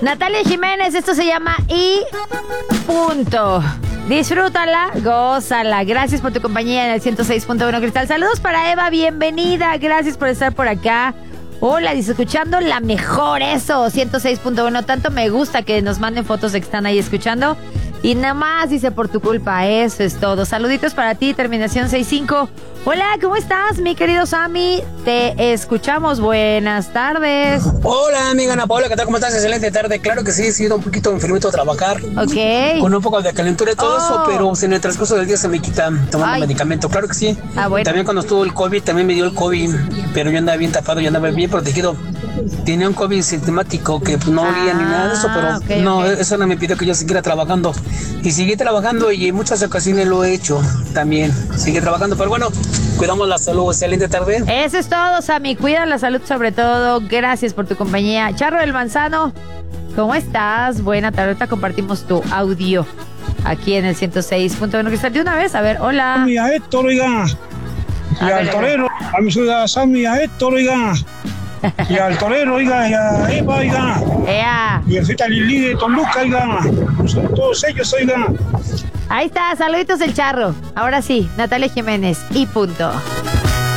Natalia Jiménez, esto se llama Y Punto. Disfrútala, gózala. Gracias por tu compañía en el 106.1 Cristal. Saludos para Eva, bienvenida. Gracias por estar por acá. Hola, dice, escuchando la mejor, eso, 106.1. Tanto me gusta que nos manden fotos de que están ahí escuchando. Y nada más, dice, por tu culpa, eso es todo. Saluditos para ti, terminación 65. Hola, ¿cómo estás, mi querido Sammy? Te escuchamos, buenas tardes. Hola, amiga Ana Paola, ¿qué tal? ¿Cómo estás? Excelente tarde. Claro que sí, he sido un poquito enfermito a trabajar. Ok. Con un poco de calentura y todo eso, pero en el transcurso del día se me quita tomando medicamento. Claro que sí. Bueno. También cuando estuvo el COVID, también me dio el COVID, pero yo andaba bien tapado, yo andaba bien protegido. Tenía un COVID sintomático que pues, no olía ni nada de eso, pero eso no me pidió que yo siguiera trabajando. Y seguí trabajando y en muchas ocasiones lo he hecho también. Sigue trabajando, pero bueno, cuidamos la salud. Excelente tarde. Eso es todo, Sammy. Cuida la salud sobre todo. Gracias por tu compañía. Charro del Manzano, ¿cómo estás? Buena tarde. Ahorita compartimos tu audio aquí en el 106.1 Cristal. De una vez, a ver, hola. Sammy a Héctor, oiga. Y al torero, a mi ciudad Sammy a Héctor, oiga. Y al torero, oiga, y a Eva, oiga. Y el Zeta Lili de Toluca, oiga. Son todos ellos, oiga. Ahí está, saluditos del Charro. Ahora sí, Natalia Jiménez, Y Punto.